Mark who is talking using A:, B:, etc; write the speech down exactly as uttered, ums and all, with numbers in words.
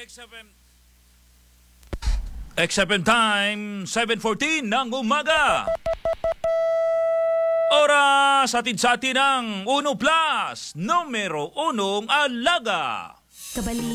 A: X F M. X F M time, seven fourteen ng umaga. Oras atid sa atin ng Uno Plus, numero unong alaga.
B: Kabali